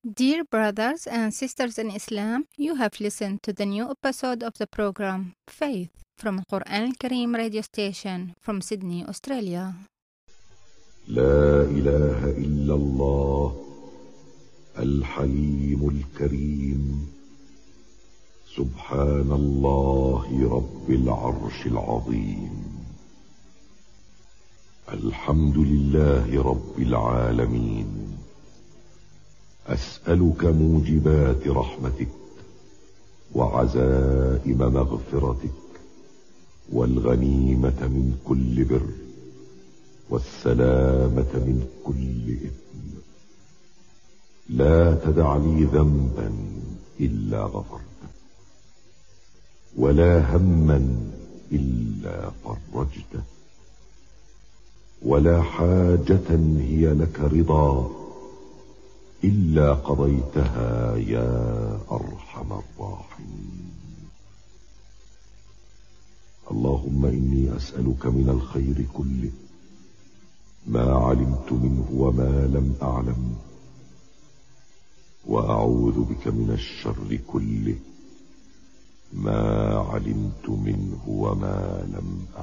Dear brothers and sisters in Islam, you have listened to the new episode of the program Faith from Quran Al-Kareem radio station from Sydney, Australia. لا إله إلا الله الحليم الكريم سبحان الله رب العرش العظيم الحمد لله رب العالمين أسألك موجبات رحمتك وعزائم مغفرتك والغنيمة من كل بر والسلامة من كل إثم لا تدع لي ذنبا إلا غفرته ولا هما إلا فرجته ولا حاجة هي لك رضا إلا قضيتها يا أرحم الراحمين. اللهم إني أسألك من الخير كله ما علمت منه وما لم أعلم وأعوذ بك من الشر كله ما علمت منه وما لم أعلم.